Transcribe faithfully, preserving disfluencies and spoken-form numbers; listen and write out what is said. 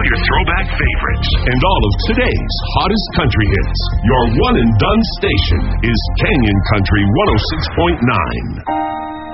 your throwback favorites. And all of today's hottest country hits. Your one and done station is Canyon Country one oh six point nine.